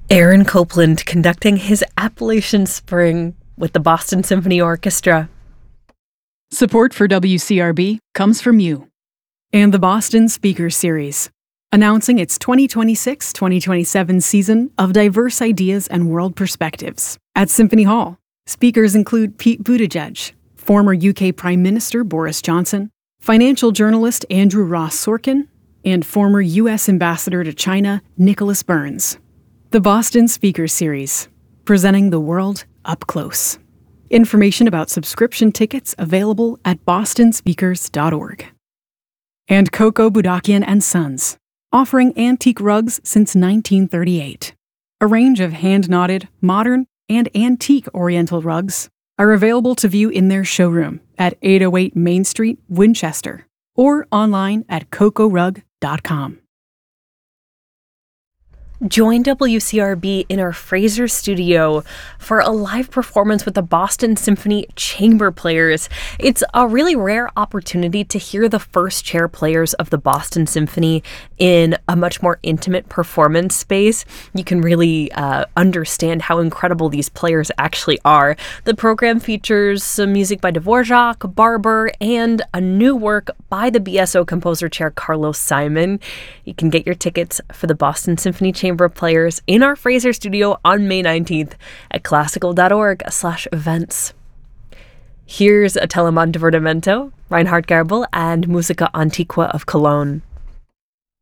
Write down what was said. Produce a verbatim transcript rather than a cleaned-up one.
Aaron Copland conducting his Appalachian Spring with the Boston Symphony Orchestra. Support for W C R B comes from you and the Boston Speaker Series, announcing its twenty twenty-six twenty twenty-seven season of diverse ideas and world perspectives. At Symphony Hall, speakers include Pete Buttigieg, former U K Prime Minister Boris Johnson, financial journalist Andrew Ross Sorkin, and former U S Ambassador to China Nicholas Burns. The Boston Speaker Series, presenting the world up close. Information about subscription tickets available at boston speakers dot org. And Coco Budakian and Sons, offering antique rugs since nineteen thirty-eight. A range of hand-knotted, modern, and antique Oriental rugs are available to view in their showroom at eight oh eight Main Street, Winchester, or online at coco rug dot com. Join W C R B in our Fraser studio for a live performance with the Boston Symphony Chamber Players. It's a really rare opportunity to hear the first chair players of the Boston Symphony in a much more intimate performance space. You can really uh, understand how incredible these players actually are. The program features some music by Dvorak, Barber, and a new work by the B S O composer chair Carlos Simon. You can get your tickets for the Boston Symphony Chamber Players in our Fraser studio on May nineteenth at classical dot org slash events. Here's a Telemann Divertimento, Reinhard Gerbel and Musica Antiqua of Cologne.